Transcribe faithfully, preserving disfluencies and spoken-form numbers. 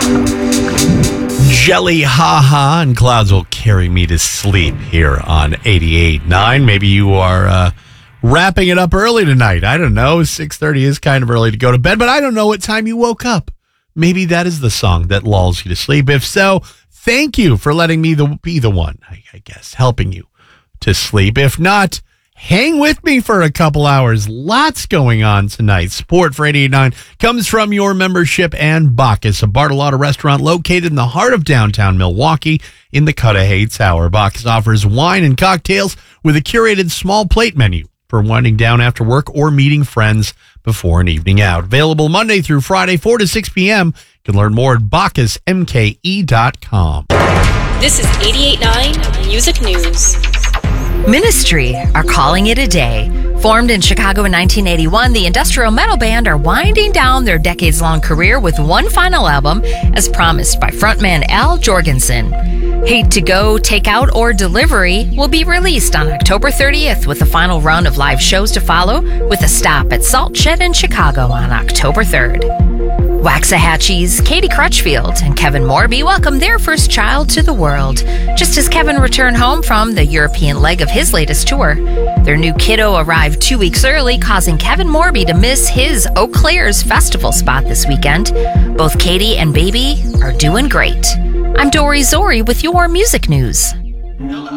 Jelly Ha Ha and Clouds Will Carry Me to Sleep here on eighty-eight point nine. Maybe you are uh, wrapping it up early tonight. I don't know. six thirty is kind of early to go to bed, but I don't know what time you woke up. Maybe that is the song that lulls you to sleep. If so, thank you for letting me the, be the one, I, I guess, helping you to sleep. If not, hang with me for a couple hours. Lots going on tonight. Support for eighty-eight point nine comes from your membership and Bacchus, a Bartolotta restaurant located in the heart of downtown Milwaukee in the Cudahy Tower. Bacchus offers wine and cocktails with a curated small plate menu for winding down after work or meeting friends before an evening out. Available Monday through Friday, four to six p.m. You can learn more at bacchus m k e dot com. This is eighty-eight point nine Music News. Ministry are calling it a day. Formed in Chicago in nineteen eighty-one, the industrial metal band are winding down their decades-long career with one final album, as promised by frontman Al Jorgensen. Hate to Go, Takeout, or Delivery will be released on October thirtieth, with a final run of live shows to follow, with a stop at Salt Shed in Chicago on October third. Waxahachie's Katie Crutchfield and Kevin Morby welcome their first child to the world, just as Kevin returned home from the European leg of his latest tour. Their new kiddo arrived two weeks early, causing Kevin Morby to miss his Eau Claire's festival spot this weekend. Both Katie and baby are doing great. I'm Dory Zori with your music news.